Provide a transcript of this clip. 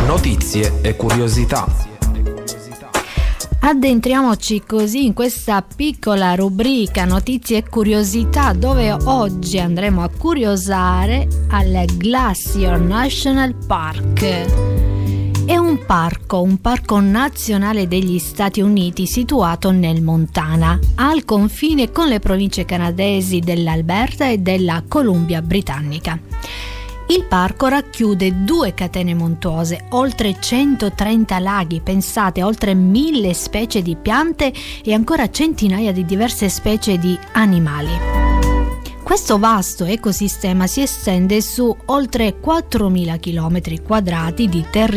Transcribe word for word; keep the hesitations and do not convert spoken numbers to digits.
Notizie e curiosità. Addentriamoci così in questa piccola rubrica Notizie e curiosità, dove oggi andremo a curiosare al Glacier National Park. È un parco, un parco nazionale degli Stati Uniti situato nel Montana, al confine con le province canadesi dell'Alberta e della Columbia Britannica. Il parco racchiude due catene montuose, oltre centotrenta laghi, pensate, oltre mille specie di piante e ancora centinaia di diverse specie di animali. Questo vasto ecosistema si estende su oltre quattromila chilometri quadrati di territorio